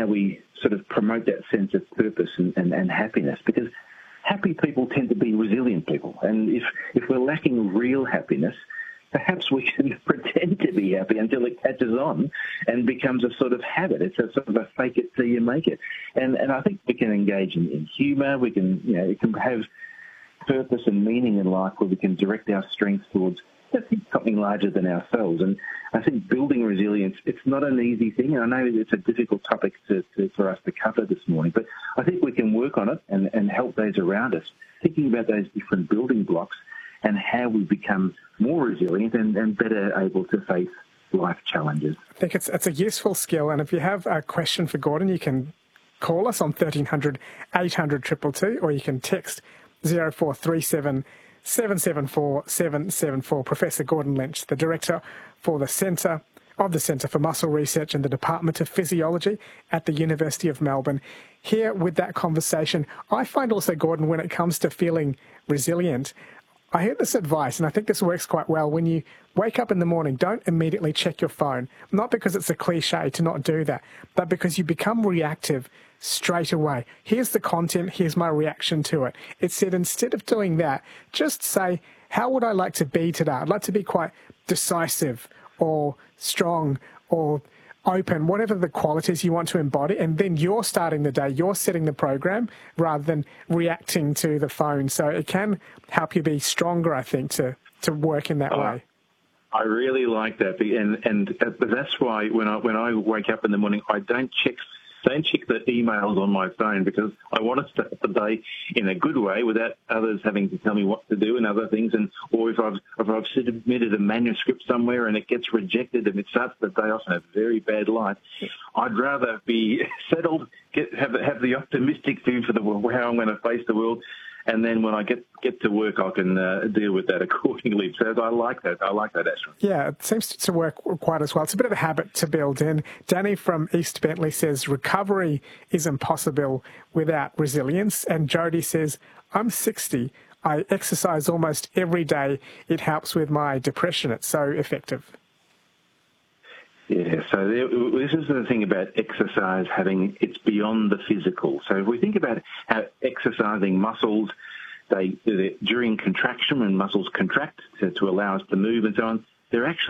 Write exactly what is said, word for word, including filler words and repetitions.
how we sort of promote that sense of purpose and, and, and happiness, because happy people tend to be resilient people. And if, if we're lacking real happiness, perhaps we can pretend to be happy until it catches on and becomes a sort of habit. It's a sort of a fake it till you make it. And and I think we can engage in, in humour. We can, you know, it can have purpose and meaning in life where we can direct our strength towards something larger than ourselves. And I think building resilience, it's not an easy thing. And I know it's a difficult topic to, to, for us to cover this morning, but I think we can work on it and, and help those around us, thinking about those different building blocks and how we become more resilient and, and better able to face life challenges. I think it's it's a useful skill. And if you have a question for Gordon, you can call us on thirteen hundred, eight hundred, two two two, or you can text zero four three seven, seven seven four, seven seven four. Professor Gordon Lynch, the Director for the Centre of the Centre for Muscle Research in the Department of Physiology at the University of Melbourne, here with that conversation. I find also, Gordon, when it comes to feeling resilient, I heard this advice, and I think this works quite well. When you wake up in the morning, don't immediately check your phone, not because it's a cliche to not do that, but because you become reactive straight away. Here's the content, here's my reaction to it. It said instead of doing that, just say, how would I like to be today? I'd like to be quite decisive or strong or open, whatever the qualities you want to embody, and then you're starting the day, you're setting the program rather than reacting to the phone. So it can help you be stronger, I think, to, to work in that oh, way. I really like that, and and that's why when I when I wake up in the morning, I don't check don't check the emails on my phone, because I want to start the day in a good way without others having to tell me what to do and other things. And or if I've if I've submitted a manuscript somewhere and it gets rejected and it starts the day off in a very bad light, I'd rather be settled, get have have the optimistic view for the world, how I'm going to face the world. And then when I get get to work, I can uh, deal with that accordingly. So I like that. I like that, Ashwin. Yeah, it seems to work quite as well. It's a bit of a habit to build in. Danny from East Bentley says, recovery is impossible without resilience. And Jody says, I'm sixty. I exercise almost every day. It helps with my depression. It's so effective. Yeah, so this is the thing about exercise having, it's beyond the physical. So if we think about how exercising muscles, they, during contraction, when muscles contract to, to allow us to move and so on, they're actually